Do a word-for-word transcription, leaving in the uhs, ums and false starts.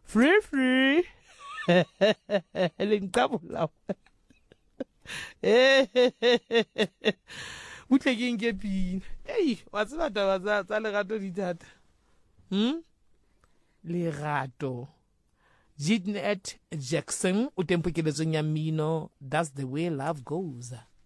Free, free. Lengcabula. Butle ke nke pina. Hey, wa tseba taba tsa tsa lerato di thata. Hmm? Lerato. Jeanette Jackson, o tempo keletsong ya mmino, that's the way love goes.